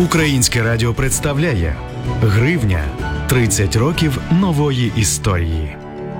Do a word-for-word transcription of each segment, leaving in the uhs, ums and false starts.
Українське радіо представляє «Гривня. тридцять років нової історії».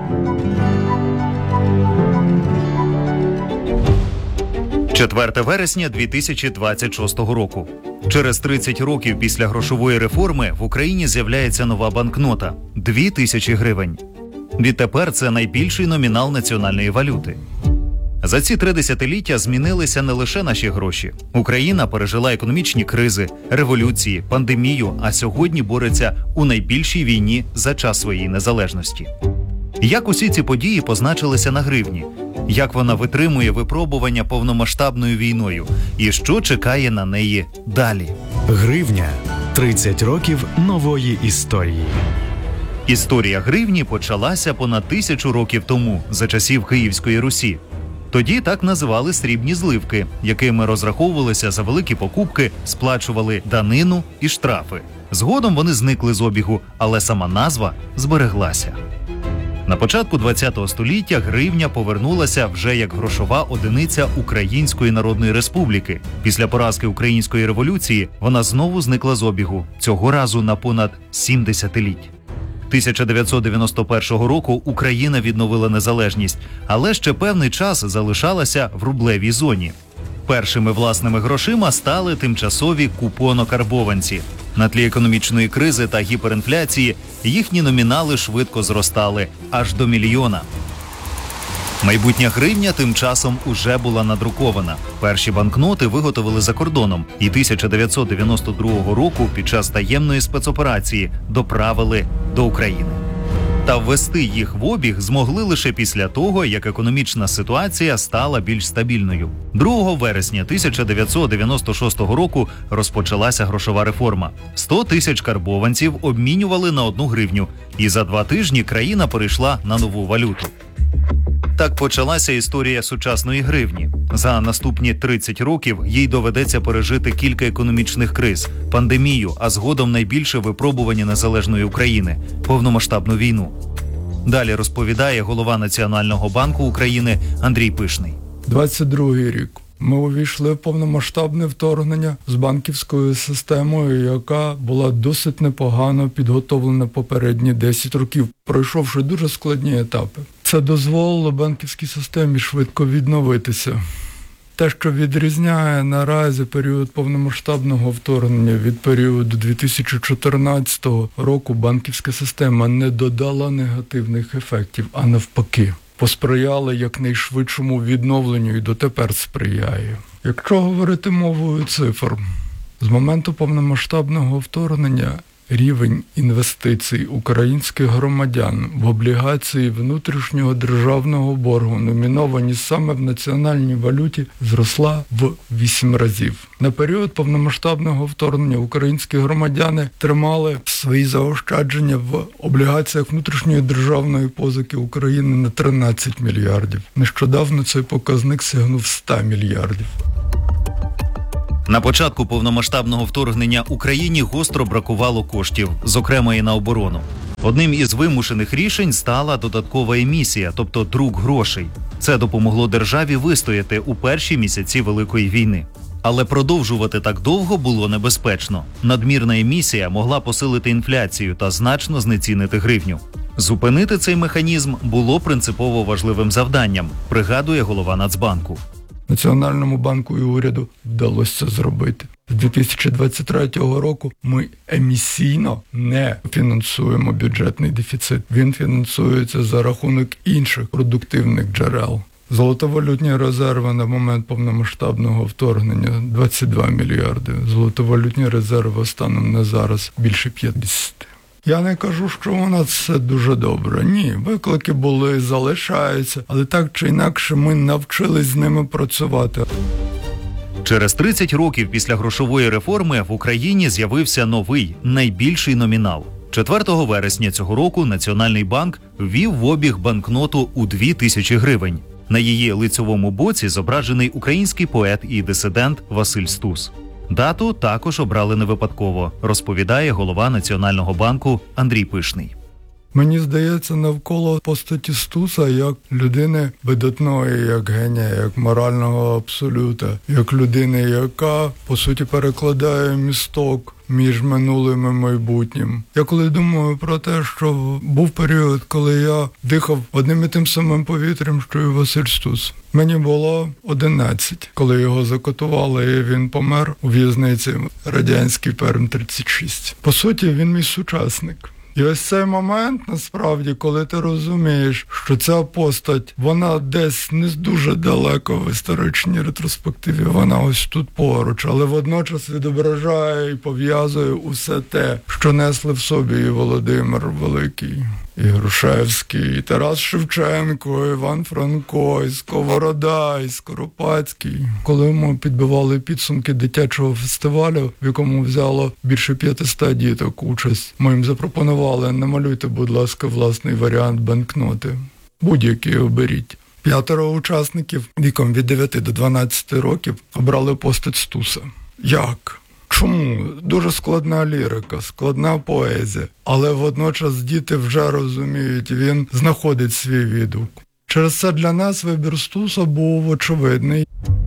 четвертого вересня дві тисячі двадцять шостого року. Через тридцять років після грошової реформи в Україні з'являється нова банкнота – дві тисячі гривень. Відтепер це найбільший номінал національної валюти. За ці три десятиліття змінилися не лише наші гроші. Україна пережила економічні кризи, революції, пандемію, а сьогодні бореться у найбільшій війні за час своєї незалежності. Як усі ці події позначилися на гривні? Як вона витримує випробування повномасштабною війною? І що чекає на неї далі? Гривня. тридцять років нової історії. Історія гривні почалася понад тисячу років тому, за часів Київської Русі. Тоді так називали срібні зливки, якими розраховувалися за великі покупки, сплачували данину і штрафи. Згодом вони зникли з обігу, але сама назва збереглася. На початку ХХ століття гривня повернулася вже як грошова одиниця Української Народної Республіки. Після поразки Української революції вона знову зникла з обігу, цього разу на понад сім десятиліть. тисяча дев'ятсот дев'яносто першого року Україна відновила незалежність, але ще певний час залишалася в рублевій зоні. Першими власними грошима стали тимчасові купонокарбованці. На тлі економічної кризи та гіперінфляції їхні номінали швидко зростали – аж до мільйона. Майбутня гривня тим часом уже була надрукована. Перші банкноти виготовили за кордоном і тисяча дев'ятсот дев'яносто другого року під час таємної спецоперації доправили до України. Та ввести їх в обіг змогли лише після того, як економічна ситуація стала більш стабільною. другого вересня тисяча дев'ятсот дев'яносто шостого року розпочалася грошова реформа. сто тисяч карбованців обмінювали на одну гривню, і за два тижні країна перейшла на нову валюту. Так почалася історія сучасної гривні. За наступні тридцять років їй доведеться пережити кілька економічних криз, пандемію, а згодом найбільше випробування незалежної України – повномасштабну війну. Далі розповідає голова Національного банку України Андрій Пишний. двадцять другий рік. Ми увійшли в повномасштабне вторгнення з банківською системою, яка була досить непогано підготовлена попередні десять років, пройшовши дуже складні етапи. Це дозволило банківській системі швидко відновитися. Те, що відрізняє наразі період повномасштабного вторгнення від періоду дві тисячі чотирнадцятого року, банківська система не додала негативних ефектів, а навпаки. Посприяли якнайшвидшому відновленню і дотепер сприяє. Якщо говорити мовою цифр, з моменту повномасштабного вторгнення рівень інвестицій українських громадян в облігації внутрішнього державного боргу, номіновані саме в національній валюті, зросла в вісім разів. На період повномасштабного вторгнення українські громадяни тримали свої заощадження в облігаціях внутрішньої державної позики України на тринадцять мільярдів. Нещодавно цей показник сягнув сто мільярдів. На початку повномасштабного вторгнення Україні гостро бракувало коштів, зокрема і на оборону. Одним із вимушених рішень стала додаткова емісія, тобто друк грошей. Це допомогло державі вистояти у перші місяці Великої війни. Але продовжувати так довго було небезпечно. Надмірна емісія могла посилити інфляцію та значно знецінити гривню. Зупинити цей механізм було принципово важливим завданням, пригадує голова Нацбанку. Національному банку і уряду вдалося це зробити. З дві тисячі двадцять третього року ми емісійно не фінансуємо бюджетний дефіцит. Він фінансується за рахунок інших продуктивних джерел. Золотовалютні резерви на момент повномасштабного вторгнення – двадцять два мільярди. Золотовалютні резерви станом на зараз більше п'ятдесят. Я не кажу, що у нас все дуже добре. Ні, виклики були, залишаються, але так чи інакше ми навчились з ними працювати. Через тридцять років після грошової реформи в Україні з'явився новий, найбільший номінал. четвертого вересня цього року Національний банк ввів в обіг банкноту у дві тисячі гривень. На її лицьовому боці зображений український поет і дисидент Василь Стус. Дату також обрали не випадково, розповідає голова Національного банку Андрій Пишний. Мені здається, навколо постаті Стуса як людини видатної, як генія, як морального абсолюта, як людини, яка, по суті, перекладає місток між минулим і майбутнім. Я коли думаю про те, що був період, коли я дихав одним і тим самим повітрям, що і Василь Стус. Мені було одинадцять, коли його закатували, і він помер у в'язниці радянській Перм тридцять шість. По суті, він мій сучасник. І ось цей момент, насправді, коли ти розумієш, що ця постать, вона десь не дуже далеко в історичній ретроспективі, вона ось тут поруч, але водночас відображає і пов'язує усе те, що несли в собі і Володимир Великий, і Грушевський, і Тарас Шевченко, і Іван Франко, і Сковорода, і Скоропадський. Коли ми підбивали підсумки дитячого фестивалю, в якому взяло більше п'ятисот діток участь, ми їм запропонували: намалюйте, будь ласка, власний варіант банкноти. Будь-який оберіть. П'ятеро учасників віком від дев'яти до дванадцяти років обрали постать Стуса. Як? Чому? Дуже складна лірика, складна поезія. Але водночас діти вже розуміють, він знаходить свій відгук. Через це для нас вибір Стуса був очевидний.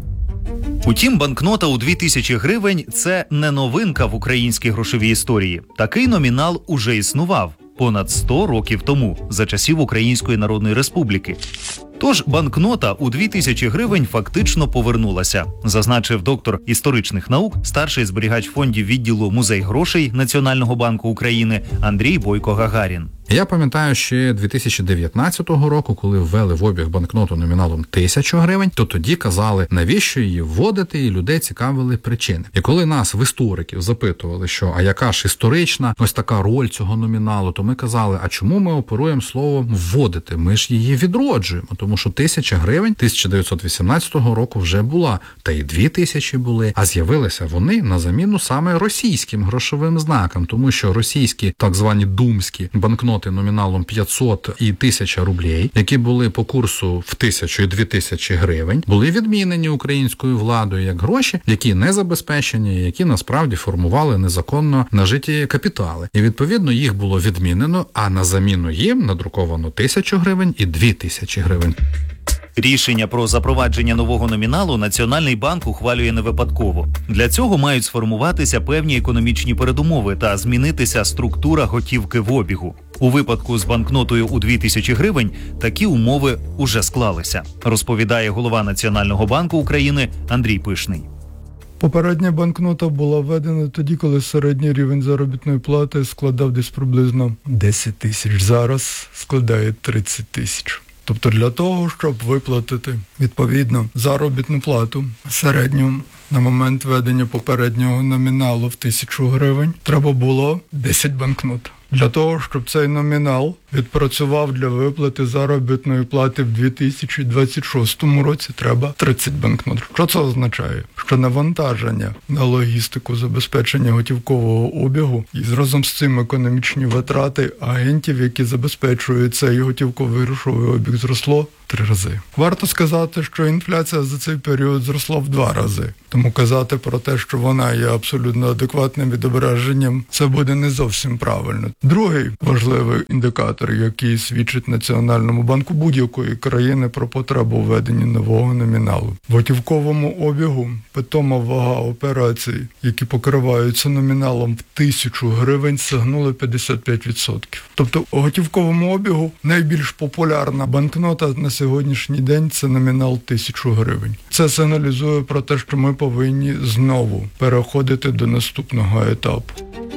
Утім, банкнота у дві тисячі гривень – це не новинка в українській грошовій історії. Такий номінал уже існував понад сто років тому, за часів Української Народної Республіки. Тож банкнота у дві тисячі гривень фактично повернулася, зазначив доктор історичних наук, старший зберігач фондів відділу «Музей грошей» Національного банку України Андрій Бойко-Гагарін. Я пам'ятаю ще дві тисячі дев'ятнадцятого року, коли ввели в обіг банкноту номіналом тисячу гривень, то тоді казали, навіщо її вводити, і людей цікавили причини. І коли нас в істориків запитували, що а яка ж історична ось така роль цього номіналу, то ми казали, а чому ми оперуємо словом «вводити»? Ми ж її відроджуємо, тому що тисяча гривень тисяча дев'ятсот вісімнадцятого року вже була, та й дві тисячі були, а з'явилися вони на заміну саме російським грошовим знакам, тому що російські так звані думські банкноти номіналом п'ятсот і тисяча рублей, які були по курсу в тисячу і дві тисячі гривень, були відмінені українською владою як гроші, які не забезпечені, які насправді формували незаконно нажиті капітали. І відповідно їх було відмінено, а на заміну їм надруковано тисячу гривень і дві тисячі гривень. Рішення про запровадження нового номіналу Національний банк ухвалює не випадково. Для цього мають сформуватися певні економічні передумови та змінитися структура готівки в обігу. У випадку з банкнотою у дві тисячі гривень такі умови уже склалися, розповідає голова Національного банку України Андрій Пишний. Попередня банкнота була введена тоді, коли середній рівень заробітної плати складав десь приблизно десять тисяч. Зараз складає тридцять тисяч. Тобто для того, щоб виплатити відповідно заробітну плату середню на момент введення попереднього номіналу в тисячу гривень, треба було десять банкнот. Для того, щоб цей номінал відпрацював для виплати заробітної плати в дві тисячі двадцять шостому році, треба тридцять банкнот. Що це означає? Що навантаження на логістику забезпечення готівкового обігу і разом з цим економічні витрати агентів, які забезпечують цей готівковий грошовий обіг, зросло три рази. Варто сказати, що інфляція за цей період зросла в два рази. Тому казати про те, що вона є абсолютно адекватним відображенням, це буде не зовсім правильно. Другий важливий індикатор, який свідчить Національному банку будь-якої країни про потребу введення нового номіналу. В готівковому обігу питома вага операцій, які покриваються номіналом в тисячу гривень, сягнули п'ятдесят п'ять відсотків. Тобто у готівковому обігу найбільш популярна банкнота на сьогоднішній день – це номінал тисячу гривень. Це сигналізує про те, що ми повинні знову переходити до наступного етапу.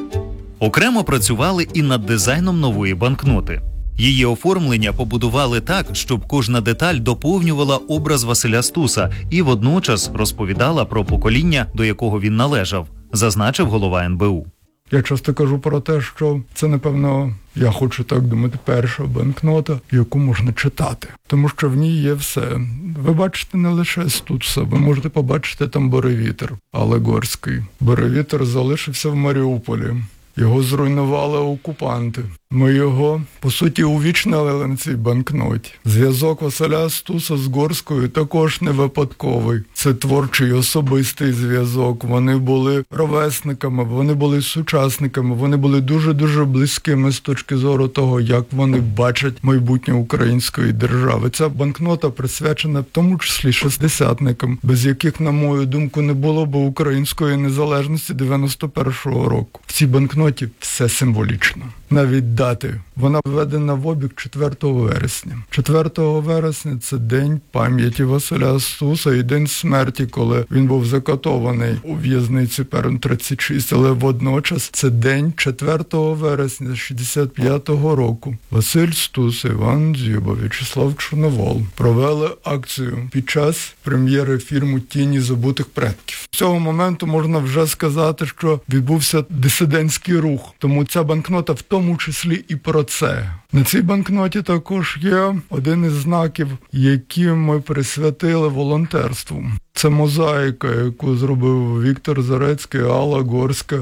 Окремо працювали і над дизайном нової банкноти. Її оформлення побудували так, щоб кожна деталь доповнювала образ Василя Стуса і водночас розповідала про покоління, до якого він належав, зазначив голова ен бе у. Я часто кажу про те, що це, напевно, я хочу так думати, перша банкнота, яку можна читати. Тому що в ній є все. Ви бачите не лише Стуса, ви можете побачити там буревітер Алегорський. Буревітер залишився в Маріуполі. Його зруйнували окупанти. Ми його, по суті, увічнили на цій банкноті. Зв'язок Василя Стуса з Горською також не випадковий. Це творчий особистий зв'язок. Вони були ровесниками, вони були сучасниками, вони були дуже-дуже близькими з точки зору того, як вони бачать майбутнє української держави. Ця банкнота присвячена в тому числі шістдесятникам, без яких, на мою думку, не було б української незалежності дев'яносто першого року. В цій банкноті все символічно. Навіть дати. Вона введена в обіг четвертого вересня. четвертого вересня – це день пам'яті Василя Стуса і день смерті, коли він був закатований у в'язниці Перм тридцять шість, але водночас це день четвертого вересня шістдесят п'ятого року. Василь Стус, Іван Дзюба, В'ячеслав Чорновол провели акцію під час прем'єри фільму «Тіні забутих предків». З цього моменту можна вже сказати, що відбувся дисидентський рух, тому ця банкнота в тому числі і про це. На цій банкноті також є один із знаків, які ми присвятили волонтерству. Це мозаїка, яку зробив Віктор Зарецький, Алла Горська.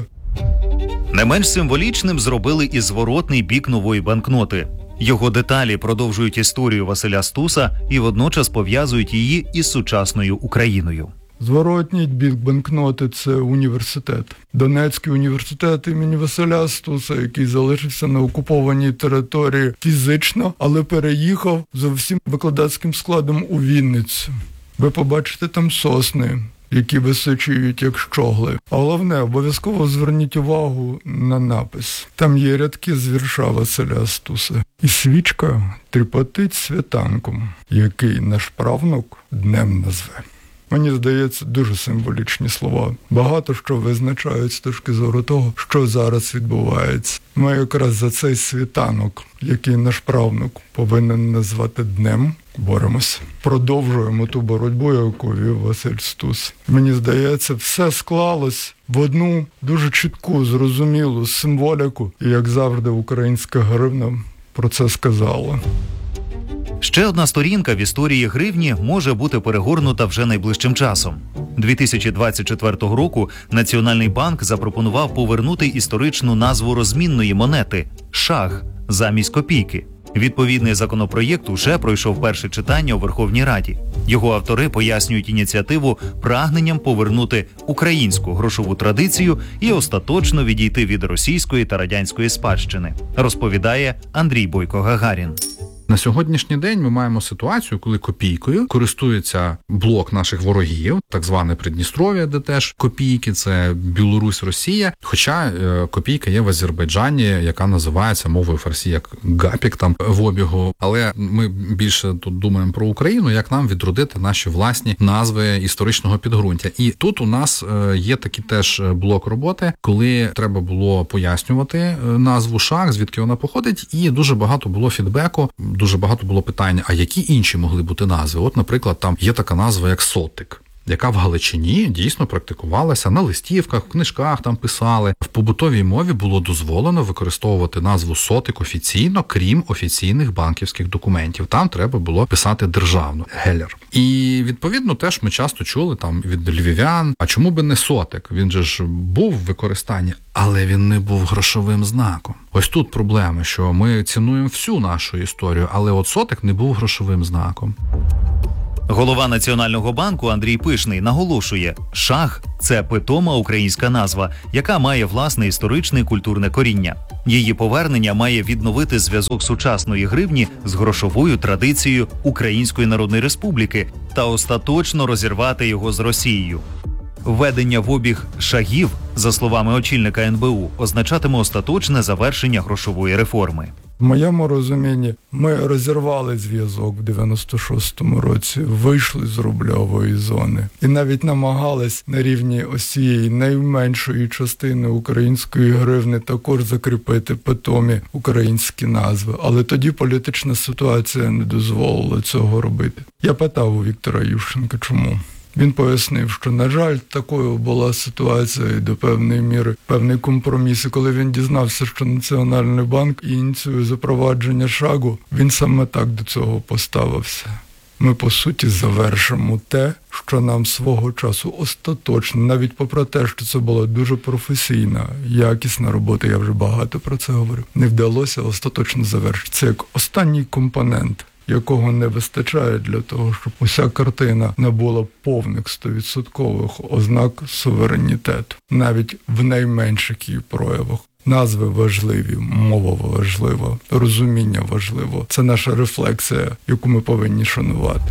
Не менш символічним зробили і зворотний бік нової банкноти. Його деталі продовжують історію Василя Стуса і водночас пов'язують її із сучасною Україною. Зворотній бік банкноти – це університет. Донецький університет імені Василя Стуса, який залишився на окупованій території фізично, але переїхав за всім викладацьким складом у Вінницю. Ви побачите там сосни, які височують як щогли. А головне, обов'язково зверніть увагу на напис. Там є рядки з вірша Василя Стуса. І свічка тріпотить світанком, який наш правнук днем назве. Мені здається, дуже символічні слова. Багато що визначають з точки зору того, що зараз відбувається. Ми якраз за цей світанок, який наш правнук повинен назвати днем, боремося. Продовжуємо ту боротьбу, яку вів Василь Стус. Мені здається, все склалось в одну дуже чітку, зрозумілу символіку. І, як завжди, українська гривна про це сказала. Ще одна сторінка в історії гривні може бути перегорнута вже найближчим часом. дві тисячі двадцять четвертого року Національний банк запропонував повернути історичну назву розмінної монети – шах замість копійки. Відповідний законопроєкт уже пройшов перше читання у Верховній Раді. Його автори пояснюють ініціативу прагненням повернути українську грошову традицію і остаточно відійти від російської та радянської спадщини, розповідає Андрій Бойко-Гагарін. На сьогоднішній день ми маємо ситуацію, коли копійкою користується блок наших ворогів, так зване Придністров'я, де теж копійки, це Білорусь, Росія. Хоча е, копійка є в Азербайджані, яка називається мовою фарсі як гапік там в обігу. Але ми більше тут думаємо про Україну, як нам відродити наші власні назви історичного підґрунтя. І тут у нас е, є такий теж блок роботи, коли треба було пояснювати назву шах, звідки вона походить, і дуже багато було фідбеку. Дуже багато було питань, а які інші могли бути назви? От, наприклад, там є така назва, як сотик, яка в Галичині дійсно практикувалася, на листівках, в книжках там писали. В побутовій мові було дозволено використовувати назву сотик офіційно, крім офіційних банківських документів. Там треба було писати державно, гелер. І, відповідно, теж ми часто чули там від львів'ян, а чому би не сотик? Він же ж був в використанні, але він не був грошовим знаком. Ось тут проблема, що ми цінуємо всю нашу історію, але от сотик не був грошовим знаком. Голова Національного банку Андрій Пишний наголошує, шах – це питома українська назва, яка має власне історичне і культурне коріння. Її повернення має відновити зв'язок сучасної гривні з грошовою традицією Української Народної Республіки та остаточно розірвати його з Росією. Введення в обіг шагів, за словами очільника ен бе у, означатиме остаточне завершення грошової реформи. В моєму розумінні, ми розірвали зв'язок в дев'яносто шостому році, вийшли з рубльової зони і навіть намагались на рівні ось цієї найменшої частини української гривни також закріпити питомі українські назви. Але тоді політична ситуація не дозволила цього робити. Я питав у Віктора Ющенка, чому. Він пояснив, що, на жаль, такою була ситуація і до певної міри певний компроміс. І коли він дізнався, що Національний банк ініціює запровадження шагу, він саме так до цього поставився. Ми, по суті, завершимо те, що нам свого часу остаточно, навіть попри те, що це була дуже професійна, якісна робота, я вже багато про це говорив, не вдалося остаточно завершити. Це як останній компонент, якого не вистачає для того, щоб уся картина набула повних стовідсоткових ознак суверенітету, навіть в найменших її проявах. Назви важливі, мова важлива, розуміння важливо. Це наша рефлексія, яку ми повинні шанувати.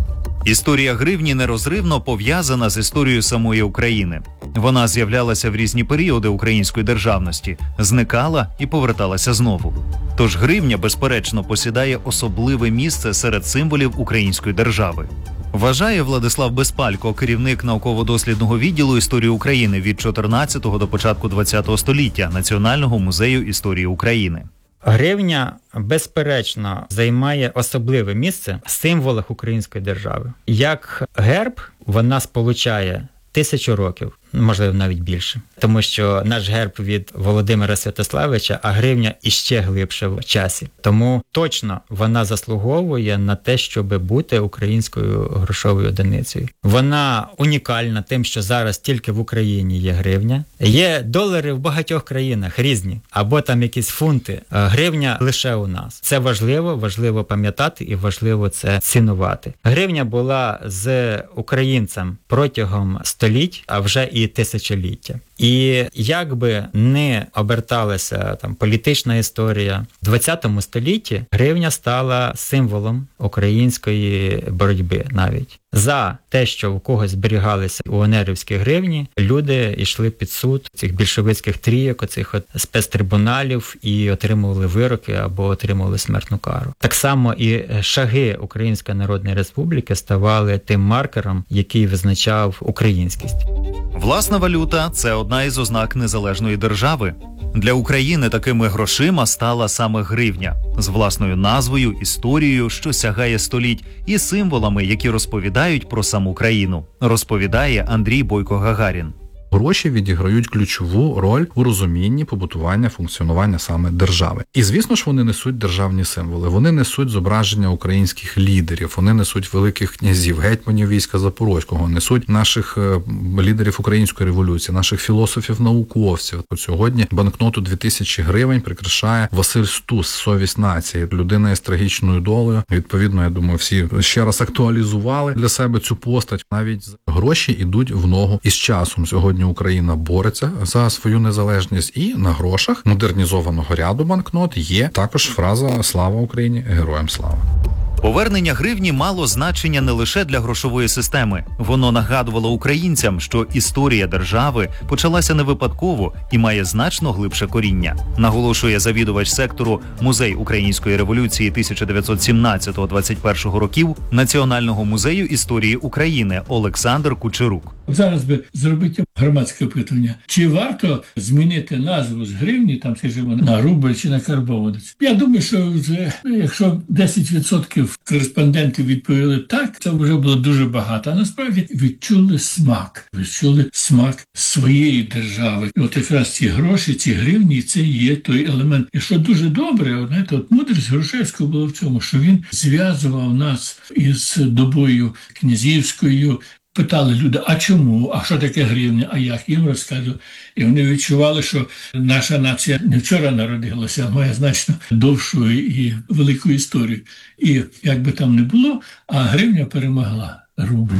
Історія гривні нерозривно пов'язана з історією самої України. Вона з'являлася в різні періоди української державності, зникала і поверталася знову. Тож гривня, безперечно, посідає особливе місце серед символів української держави. Вважає Владислав Безпалько, керівник науково-дослідного відділу історії України від чотирнадцятого до початку ХХ століття Національного музею історії України. Гривня, безперечно, займає особливе місце в символах української держави. Як герб, вона сполучає тисячу років, можливо, навіть більше. Тому що наш герб від Володимира Святославича, а гривня іще глибше в часі. Тому точно вона заслуговує на те, щоб бути українською грошовою одиницею. Вона унікальна тим, що зараз тільки в Україні є гривня. Є долари в багатьох країнах різні, або там якісь фунти. Гривня лише у нас. Це важливо, важливо пам'ятати і важливо це цінувати. Гривня була з українцем протягом століть, а вже і тисячоліття. І як би не оберталася там політична історія, в ХХ столітті гривня стала символом української боротьби навіть. За те, що у когось зберігалися УНРівські гривні, люди йшли під суд цих більшовицьких трійок, оцих от спецтрибуналів і отримували вироки або отримували смертну кару. Так само і шаги Української Народної Республіки ставали тим маркером, який визначав українськість. Власна валюта – це одна із ознак незалежної держави. Для України такими грошима стала саме гривня з власною назвою, історією, що сягає століть, і символами, які розповідають про саму країну, розповідає Андрій Бойко-Гагарін. Гроші відіграють ключову роль у розумінні побутування, функціонування саме держави. І, звісно ж, вони несуть державні символи. Вони несуть зображення українських лідерів, вони несуть великих князів, гетьманів війська Запорозького, несуть наших лідерів української революції, наших філософів-науковців. От сьогодні банкноту дві тисячі гривень прикрашає Василь Стус, совість нації, людина із трагічною долею. Відповідно, я думаю, всі ще раз актуалізували для себе цю постать. Навіть гроші йдуть в ногу із часом. Сьогодні Україна бореться за свою незалежність, і на грошах модернізованого ряду банкнот є також фраза «Слава Україні! Героям слава!». Повернення гривні мало значення не лише для грошової системи. Воно нагадувало українцям, що історія держави почалася не випадково і має значно глибше коріння. Наголошує завідувач сектору Музей Української революції тисяча дев'ятсот сімнадцятого - двадцять першого років Національного музею історії України Олександр Кучерук. Зараз би зробити громадське опитування, чи варто змінити назву з гривні, там, скажімо, на рубль чи на карбованець. Я думаю, що вже, якщо десять відсотків кореспондентів відповіли так, це вже було дуже багато. А насправді відчули смак, відчули смак своєї держави. І от якраз ці гроші, ці гривні, це є той елемент. І що дуже добре, знаєте, от мудрість Грушевського була в цьому, що він зв'язував нас із добою князівською. Питали люди, а чому, а що таке гривня, а як, їм розказували. І вони відчували, що наша нація не вчора народилася, а має значно довшу і велику історію. І як би там не було, а гривня перемогла рубль.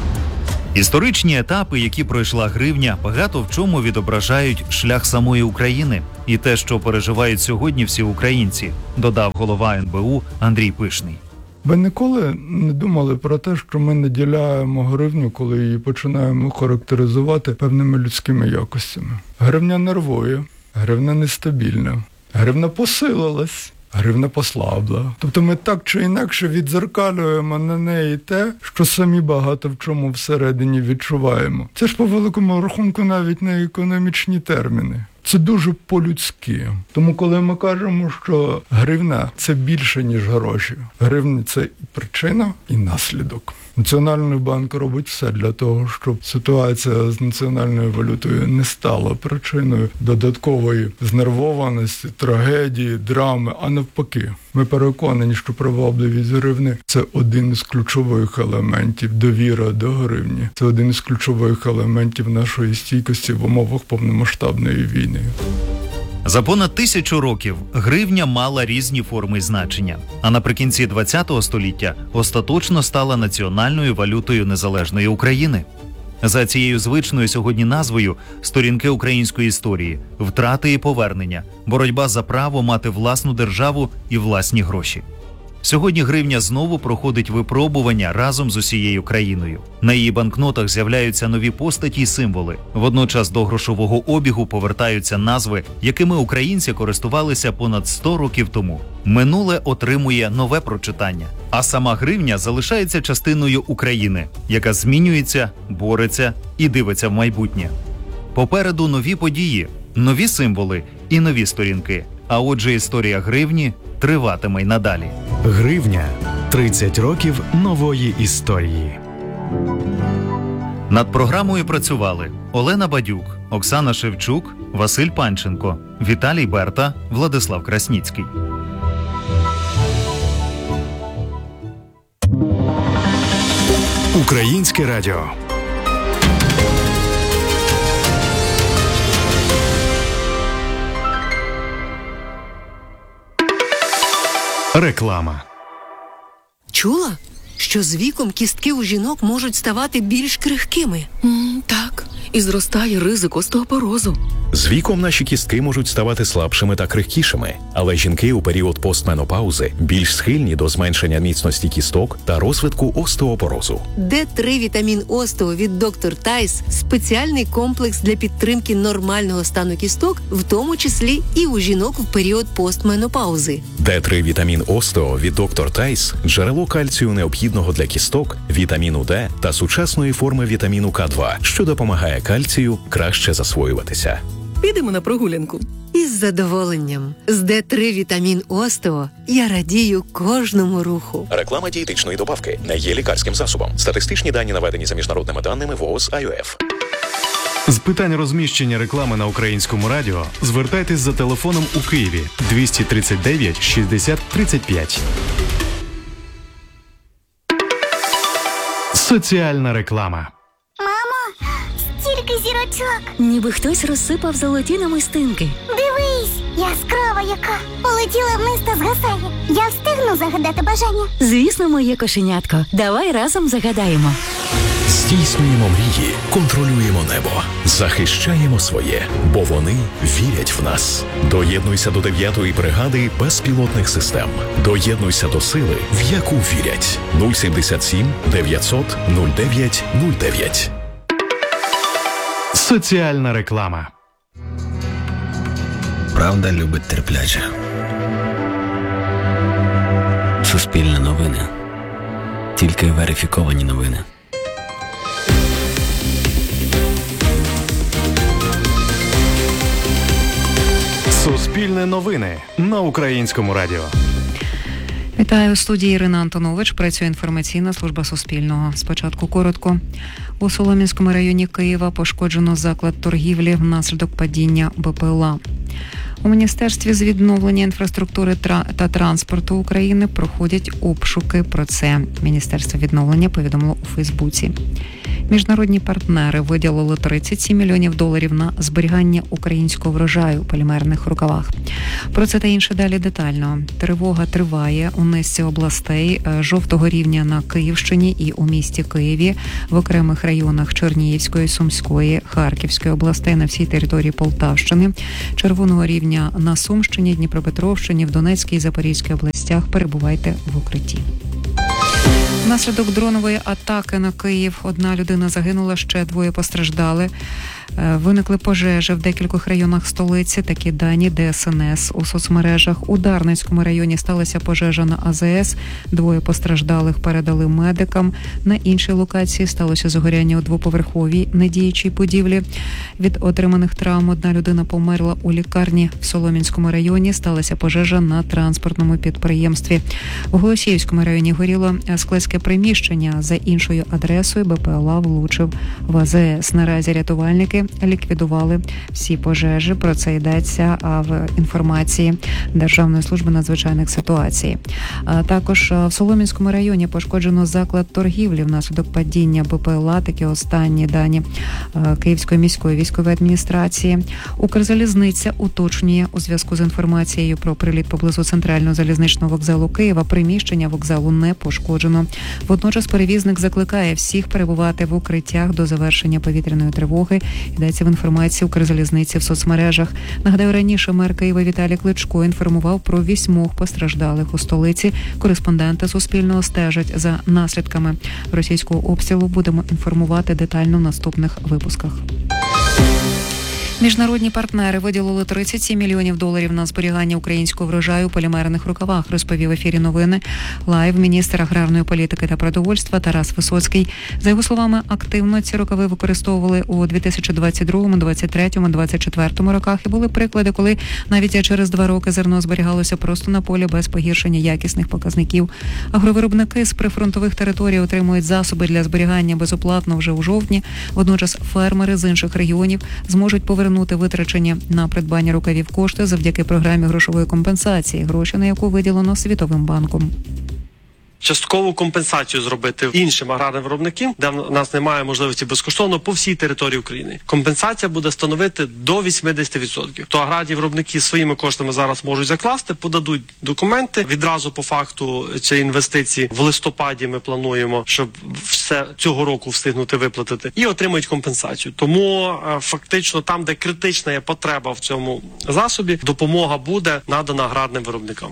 Історичні етапи, які пройшла гривня, багато в чому відображають шлях самої України і те, що переживають сьогодні всі українці, додав голова ен бе у Андрій Пишний. Ви ніколи не думали про те, що ми наділяємо гривню, коли її починаємо характеризувати певними людськими якостями? Гривня нервує, гривня нестабільна, гривня посилилась, гривня послабла. Тобто ми так чи інакше віддзеркалюємо на неї те, що самі багато в чому всередині відчуваємо. Це ж по великому рахунку навіть не економічні терміни. Це дуже по-людськи. Тому коли ми кажемо, що гривня – це більше, ніж гроші. Гривня – це і причина, і наслідок. Національний банк робить все для того, щоб ситуація з національною валютою не стала причиною додаткової знервованості, трагедії, драми, а навпаки. Ми переконані, що привабливість гривни – це один із ключових елементів довіри до гривні. Це один із ключових елементів нашої стійкості в умовах повномасштабної війни. За понад тисячу років гривня мала різні форми й значення, а наприкінці ХХ століття остаточно стала національною валютою незалежної України. За цією звичною сьогодні назвою «Сторінки української історії», втрати і повернення, боротьба за право мати власну державу і власні гроші. Сьогодні гривня знову проходить випробування разом з усією країною. На її банкнотах з'являються нові постаті й символи. Водночас до грошового обігу повертаються назви, якими українці користувалися понад сто років тому. Минуле отримує нове прочитання, а сама гривня залишається частиною України, яка змінюється, бореться і дивиться в майбутнє. Попереду нові події, нові символи і нові сторінки. А отже, історія гривні триватиме й надалі. Гривня. тридцять років нової історії. Над програмою працювали Олена Бадюк, Оксана Шевчук, Василь Панченко, Віталій Берта, Владислав Красніцький. Українське радіо. Реклама. Чула, що з віком кістки у жінок можуть ставати більш крихкими? М, так, і зростає ризик остеопорозу. З віком наші кістки можуть ставати слабшими та крихкішими, але жінки у період постменопаузи більш схильні до зменшення міцності кісток та розвитку остеопорозу. Д три вітамін Остео від доктор Тайс – спеціальний комплекс для підтримки нормального стану кісток, в тому числі і у жінок в період постменопаузи. Д три вітамін Остео від доктор Тайс – джерело кальцію необхідного для кісток, вітаміну Д та сучасної форми вітаміну К два, що допомагає кальцію краще засвоюватися. Підемо на прогулянку. Із задоволенням. З Д три вітамін Остео я радію кожному руху. Реклама дієтичної добавки не є лікарським засобом. Статистичні дані наведені за міжнародними даними ВООЗ ай о еф. З питань розміщення реклами на Українському радіо звертайтесь за телефоном у Києві двісті тридцять дев'ять шістдесят тридцять п'ять. Соціальна реклама. Мамо, стільки зірочок. Ніби хтось розсипав золоті намистинки. Дивись, яскрава яка. Полетіла вниз та згасає. Я встигну загадати бажання. Звісно, моє кошенятко. Давай разом загадаємо. Здійснюємо мрії, контролюємо небо, захищаємо своє, бо вони вірять в нас. Доєднуйся до дев'ятої бригади безпілотних систем. Доєднуйся до сили, в яку вірять. нуль сімдесят сім дев'ятсот нуль дев'ять нуль дев'ять. Соціальна реклама. Правда любить терпляче. Суспільне новини. Тільки верифіковані новини. Суспільне новини на Українському радіо. Вітаю, у студії Ірина Антонович. Працює інформаційна служба Суспільного. Спочатку коротко. У Солом'янському районі Києва пошкоджено заклад торгівлі внаслідок падіння БПЛА. У Міністерстві з відновлення інфраструктури та транспорту України проходять обшуки. Про це Міністерство відновлення повідомило у Фейсбуці. Міжнародні партнери виділили тридцять сім мільйонів доларів на зберігання українського врожаю у полімерних рукавах. Про це та інше далі детально. Тривога триває у низці областей жовтого рівня на Київщині і у місті Києві, в окремих районах Чернігівської, Сумської, Харківської областей, на всій території Полтавщини, червоного рівня на Сумщині, Дніпропетровщині, в Донецькій і Запорізькій областях. Перебувайте в укритті. Внаслідок дронової атаки на Київ одна людина загинула, ще двоє постраждали. Виникли пожежі в декількох районах столиці. Такі дані Де Ес Ен Ес у соцмережах. У Дарницькому районі сталася пожежа на А Зе Ес. Двоє постраждалих передали медикам. На іншій локації сталося загоряння у двоповерховій недіючій будівлі. Від отриманих травм одна людина померла у лікарні. В Солом'янському районі сталася пожежа на транспортному підприємстві. В Голосіївському районі горіло складське приміщення. За іншою адресою Бе Пе Ел А влучив в А Зе Ес. Наразі рятувальники ліквідували всі пожежі. Про це йдеться в інформації Державної служби надзвичайних ситуацій. Також в Солом'янському районі пошкоджено заклад торгівлі внаслідок падіння Бе Пе Ел А. Такі останні дані Київської міської військової адміністрації. Укрзалізниця уточнює у зв'язку з інформацією про приліт поблизу центрального залізничного вокзалу Києва. Приміщення вокзалу не пошкоджено. Водночас перевізник закликає всіх перебувати в укриттях до завершення повітряної тривоги. Йдеться в інформації Укрзалізниці в соцмережах. Нагадаю, раніше мер Києва Віталій Кличко інформував про вісьмох постраждалих у столиці. Кореспонденти Суспільного стежать за наслідками російського обстрілу. Будемо інформувати детально в наступних випусках. Міжнародні партнери виділили тридцять сім мільйонів доларів на зберігання українського врожаю у полімерних рукавах, розповів в ефірі новини Лайв міністр аграрної політики та продовольства Тарас Висоцький. За його словами, активно ці рукави використовували у дві тисячі двадцять другому, двадцять третьому, двадцять четвертому роках. І були приклади, коли навіть через два роки зерно зберігалося просто на полі без погіршення якісних показників. Агровиробники з прифронтових територій отримують засоби для зберігання безоплатно вже у жовтні. Водночас фермери з інших регіонів зможуть повернути витрачені на придбання рукавів кошти завдяки програмі грошової компенсації, гроші на яку виділено Світовим банком. Часткову компенсацію зробити іншим аграрним виробникам, де в нас немає можливості безкоштовно по всій території України. Компенсація буде становити до вісімдесят відсотків. То аграрні виробники своїми коштами зараз можуть закласти, подадуть документи. Відразу по факту цієї інвестиції в листопаді ми плануємо, щоб все цього року встигнути виплатити, і отримують компенсацію. Тому фактично там, де критична є потреба в цьому засобі, допомога буде надана аграрним виробникам.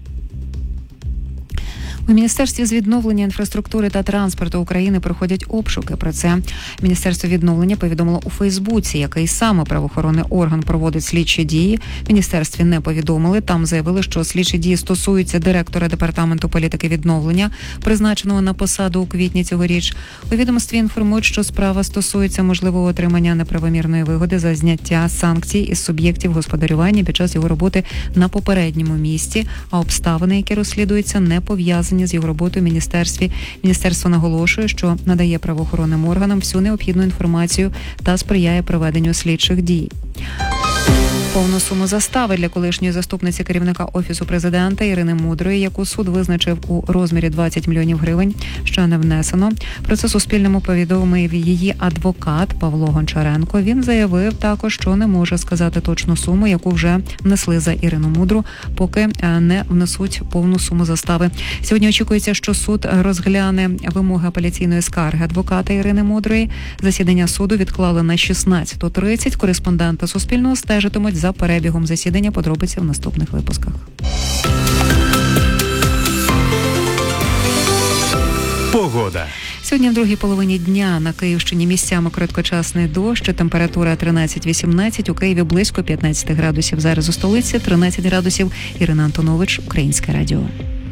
У Міністерстві з відновлення інфраструктури та транспорту України проходять обшуки. Про це Міністерство відновлення повідомило у Фейсбуці, який саме правоохоронний орган проводить слідчі дії. В міністерстві не повідомили. Там заявили, що слідчі дії стосуються директора департаменту політики відновлення, призначеного на посаду у квітні цьогоріч. У відомстві інформують, що справа стосується можливого отримання неправомірної вигоди за зняття санкцій із суб'єктів господарювання під час його роботи на попередньому місці, а обставини, які розслідуються, не пов'язані з його роботою в міністерстві. Міністерство наголошує, що надає правоохоронним органам всю необхідну інформацію та сприяє проведенню слідчих дій. Повну суму застави для колишньої заступниці керівника Офісу президента Ірини Мудрої, яку суд визначив у розмірі двадцять мільйонів гривень, ще не внесено. Про це Суспільному повідомив її адвокат Павло Гончаренко. Він заявив також, що не може сказати точну суму, яку вже внесли за Ірину Мудру, поки не внесуть повну суму застави. Сьогодні очікується, що суд розгляне вимоги апеляційної скарги адвоката Ірини Мудрої. Засідання суду відклали на шістнадцята тридцять. Кореспонденти Суспільного стежитимуть за перебігом засідання. Подробиці в наступних випусках. Погода. Сьогодні в другій половині дня на Київщині місцями короткочасний дощ, температура тринадцять-вісімнадцять, у Києві близько п'ятнадцять градусів. Зараз у столиці тринадцять градусів. Ірина Антонович, Українське радіо.